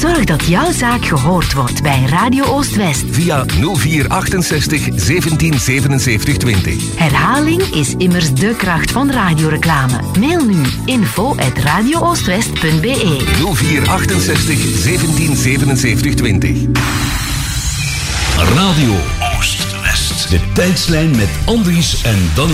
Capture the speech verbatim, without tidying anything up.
Zorg dat jouw zaak gehoord wordt bij Radio Oost-West. Via nul vier achtenzestig zeventien zevenenzeventig twintig. Herhaling is immers de kracht van radioreclame. Mail nu info at radio oostwest punt b e. nul vier achtenzestig zeventien zevenenzeventig twintig. Radio Oost-West. De tijdslijn met Andries en Danny.